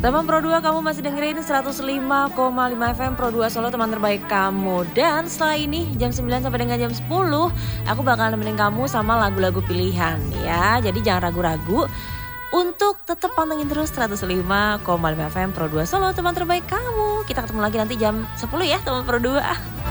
Teman Pro 2, kamu masih dengerin 105,5 FM Pro 2 Solo, teman terbaik kamu. Dan setelah ini jam 9 sampai dengan jam 10 aku bakal nemenin kamu sama lagu-lagu pilihan ya. Jadi jangan ragu-ragu untuk tetap pantengin terus 105,5 FM Pro 2 Solo, teman terbaik kamu. Kita ketemu lagi nanti jam 10 ya teman Pro 2.